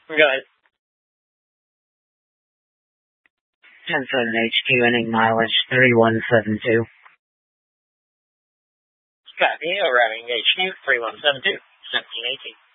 Go ahead. 10-7 HQ, inning mileage 3172. Copy, arriving HQ 3172, 1718.